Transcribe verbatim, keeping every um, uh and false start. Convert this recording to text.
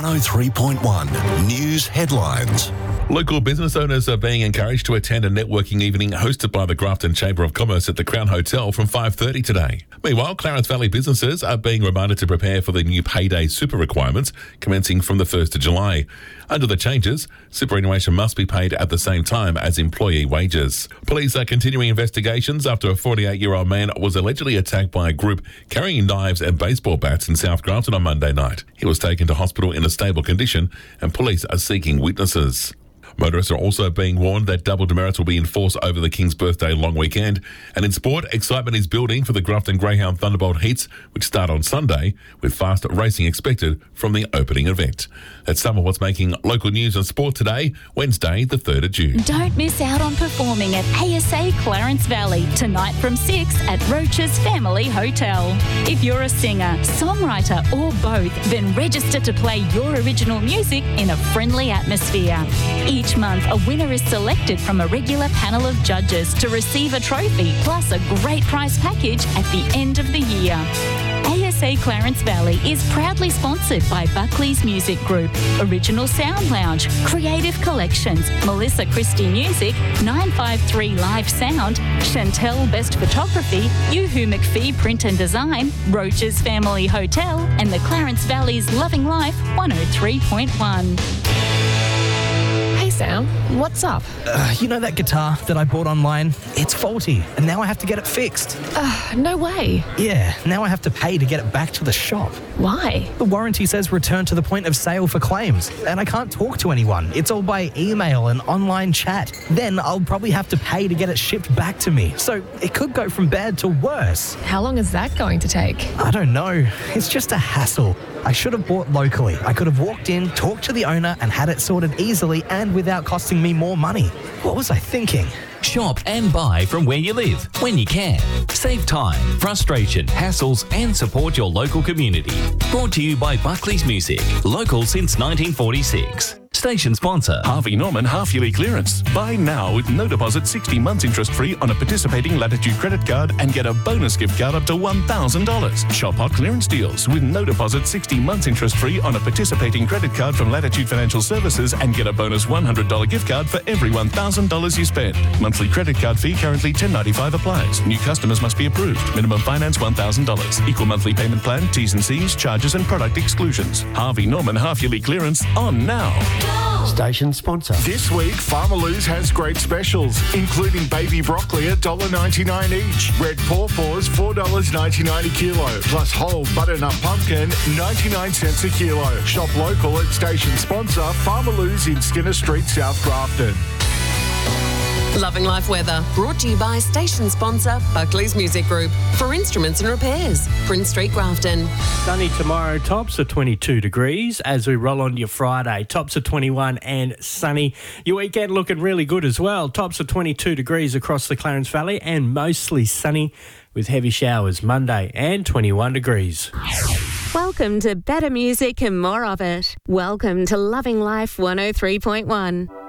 oh three point one News Headlines. Local business owners are being encouraged to attend a networking evening hosted by the Grafton Chamber of Commerce at the Crown Hotel from five thirty today. Meanwhile, Clarence Valley businesses are being reminded to prepare for the new payday super requirements commencing from the first of July. Under the changes, superannuation must be paid at the same time as employee wages. Police are continuing investigations after a forty-eight-year-old man was allegedly attacked by a group carrying knives and baseball bats in South Grafton on Monday night. He was taken to hospital in a stable condition and police are seeking witnesses. Motorists are also being warned that double demerits will be enforced over the King's Birthday long weekend. And in sport, excitement is building for the Grafton Greyhound Thunderbolt Heats, which start on Sunday, with fast racing expected from the opening event. That's some of what's making local news and sport today, Wednesday, the third of June. Don't miss out on performing at A S A Clarence Valley tonight from six at Roach's Family Hotel. If you're a singer, songwriter or both, then register to play your original music in a friendly atmosphere. Each month, a winner is selected from a regular panel of judges to receive a trophy plus a great prize package at the end of the year. A S A Clarence Valley is proudly sponsored by Buckley's Music Group, Original Sound Lounge, Creative Collections, Melissa Christie Music, nine five three Live Sound, Chantel Best Photography, Yoo-Hoo McPhee Print and Design, Roach's Family Hotel, and the Clarence Valley's Loving Life one oh three point one. Sam, what's up? Uh, you know that guitar that I bought online? It's faulty, and now I have to get it fixed. Uh, no way. Yeah, now I have to pay to get it back to the shop. Why? The warranty says return to the point of sale for claims, and I can't talk to anyone. It's all by email and online chat. Then I'll probably have to pay to get it shipped back to me. So it could go from bad to worse. How long is that going to take? I don't know. It's just a hassle. I should have bought locally. I could have walked in, talked to the owner, and had it sorted easily and without costing me more money. What was I thinking? Shop and buy from where you live, when you can. Save time, frustration, hassles, and support your local community. Brought to you by Buckley's Music, local since nineteen forty-six. Station sponsor. Harvey Norman half-yearly clearance. Buy now with no deposit, sixty months interest-free on a participating Latitude credit card and get a bonus gift card up to one thousand dollars. Shop hot clearance deals with no deposit, sixty months interest-free on a participating credit card from Latitude Financial Services and get a bonus one hundred dollars gift card for every one thousand dollars you spend. Monthly credit card fee currently ten dollars ninety-five applies. New customers must be approved. Minimum finance one thousand dollars. Equal monthly payment plan, T's and C's, charges and product exclusions. Harvey Norman half-yearly clearance on now. Station sponsor. This week, Farmalou's has great specials, including baby broccoli at one dollar ninety-nine each, red pawpaws four dollars ninety-nine a kilo, plus whole butternut pumpkin ninety-nine cents a kilo. Shop local at station sponsor Farmalou's in Skinner Street, South Grafton. Loving Life weather, brought to you by station sponsor Buckley's Music Group for instruments and repairs, Prince Street, Grafton. Sunny tomorrow, tops are twenty-two degrees. As we roll on to your Friday, tops are twenty-one and sunny. Your weekend looking really good as well. Tops are twenty-two degrees across the Clarence Valley and mostly sunny with heavy showers Monday and twenty-one degrees. Welcome to better music and more of it. Welcome to Loving Life one oh three point one.